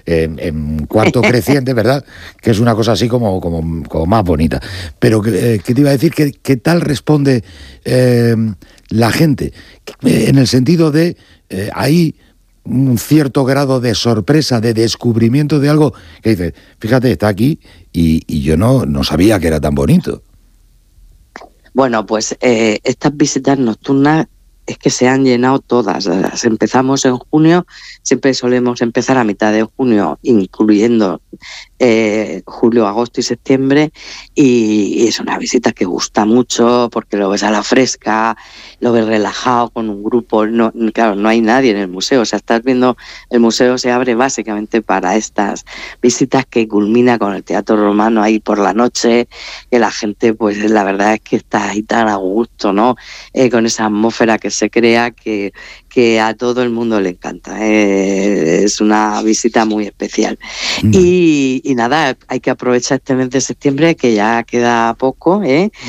en cuarto creciente, ¿verdad? Que es una cosa así como más bonita. Pero, ¿qué te iba a decir? ¿Qué tal responde la gente? En el sentido de, hay un cierto grado de sorpresa, de descubrimiento de algo que dice, fíjate, está aquí y yo no sabía que era tan bonito. Bueno, pues estas visitas nocturnas es que se han llenado todas. Las empezamos en junio, siempre solemos empezar a mitad de junio, incluyendo julio, agosto y septiembre, y es una visita que gusta mucho porque lo ves a la fresca, lo ves relajado con un grupo. No, claro, no hay nadie en el museo, o sea, estás viendo, el museo se abre básicamente para estas visitas que culmina con el Teatro Romano ahí por la noche, que la gente, pues la verdad es que está ahí tan a gusto, ¿no? Con esa atmósfera que se crea que a todo el mundo le encanta. Es una visita muy especial. Y nada, hay que aprovechar este mes de septiembre, que ya queda poco,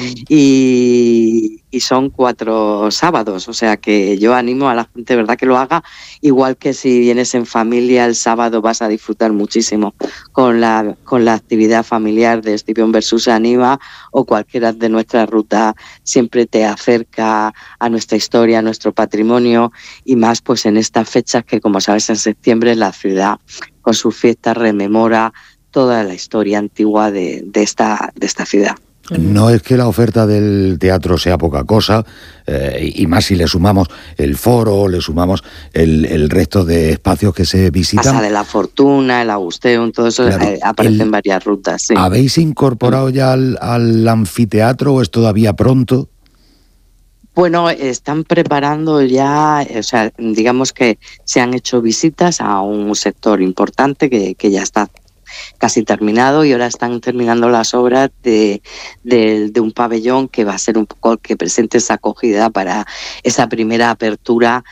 y son 4 sábados, o sea que yo animo a la gente, ¿verdad?, que lo haga, igual que si vienes en familia, el sábado vas a disfrutar muchísimo con la actividad familiar de Escipión versus Aníbal, o cualquiera de nuestras rutas siempre te acerca a nuestra historia, a nuestro patrimonio, y más pues en estas fechas que, como sabes, en septiembre la ciudad con sus fiestas rememora toda la historia antigua de esta ciudad. No es que la oferta del teatro sea poca cosa, y más si le sumamos el foro, le sumamos el resto de espacios que se visitan. Casa de la Fortuna, el Augusteum, todo eso, claro, aparecen varias rutas. Sí. ¿Habéis incorporado ya al anfiteatro o es todavía pronto? Bueno, están preparando ya, o sea, digamos que se han hecho visitas a un sector importante que ya está casi terminado, y ahora están terminando las obras de un pabellón que va a ser un poco el que presente esa acogida para esa primera apertura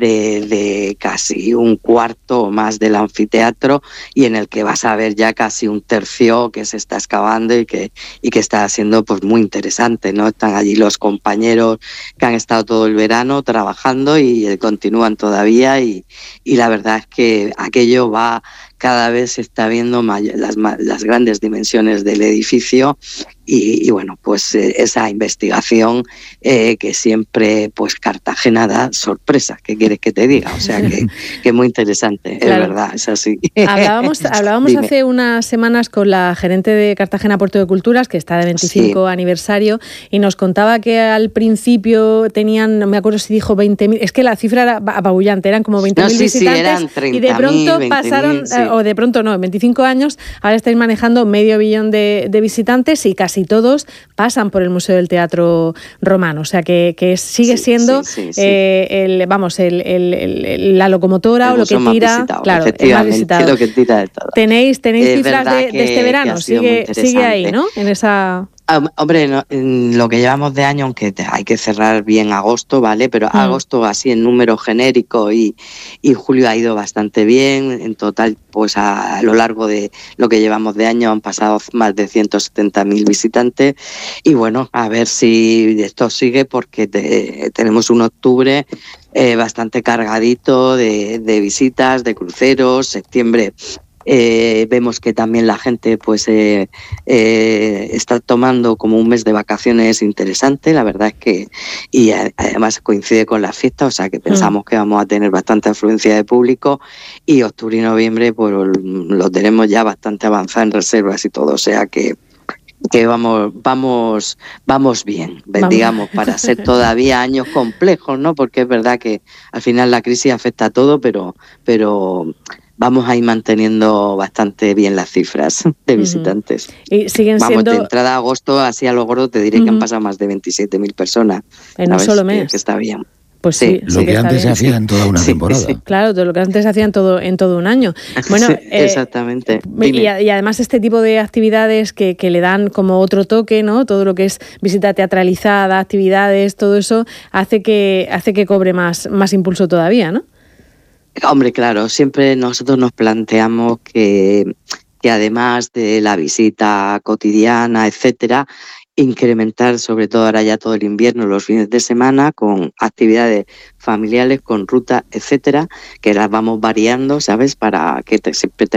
de casi un cuarto o más del anfiteatro, y en el que vas a ver ya casi un tercio que se está excavando y que está siendo pues muy interesante, ¿no? Están allí los compañeros que han estado todo el verano trabajando y continúan todavía, y la verdad es que aquello va, cada vez se está viendo las grandes dimensiones del edificio, y bueno, pues esa investigación que siempre pues Cartagena da sorpresa, ¿qué quieres que te diga? O sea que muy interesante, claro. Es verdad, es así. Hablábamos hace unas semanas con la gerente de Cartagena Puerto de Culturas, que está de 25 aniversario, y nos contaba que al principio tenían, no me acuerdo si dijo 20.000, es que la cifra era apabullante, eran como 20.000 visitantes, eran 30.000, y de pronto pasaron, o de pronto no, en 25 años, ahora estáis manejando 500 000 de visitantes, y casi todos pasan por el Museo del Teatro Romano, o sea que sigue siendo la locomotora, o lo que tira, claro, el más visitado. Lo que tira de todo. Tenéis cifras de este verano, sigue ahí, ¿no? En esa... Hombre, no, lo que llevamos de año, aunque hay que cerrar bien agosto, ¿vale? Pero agosto así en número genérico, y julio ha ido bastante bien. En total, pues a lo largo de lo que llevamos de año han pasado más de 170.000 visitantes, y bueno, a ver si esto sigue, porque tenemos un octubre bastante cargadito de visitas, de cruceros. Septiembre vemos que también la gente pues está tomando como un mes de vacaciones interesante, la verdad es que, y además coincide con las fiestas, o sea que pensamos que vamos a tener bastante afluencia de público, y octubre y noviembre pues lo tenemos ya bastante avanzado en reservas y todo, o sea que vamos bien, digamos, para ser todavía años complejos, ¿no? Porque es verdad que al final la crisis afecta a todo, pero vamos a ir manteniendo bastante bien las cifras de visitantes. Y siguen de entrada a agosto, así a lo gordo, te diré que han pasado más de 27.000 personas. En un solo mes. Que está bien. Pues sí, lo que antes se hacía en toda una temporada. Sí. Claro, todo lo que antes se hacía en todo un año. Bueno, exactamente. Y además este tipo de actividades que le dan como otro toque, ¿no? Todo lo que es visita teatralizada, actividades, todo eso hace que cobre más impulso todavía, ¿no? Hombre, claro, siempre nosotros nos planteamos que además de la visita cotidiana, etcétera, incrementar, sobre todo ahora ya todo el invierno, los fines de semana, con actividades familiares, con rutas, etcétera, que las vamos variando, ¿sabes? Para que siempre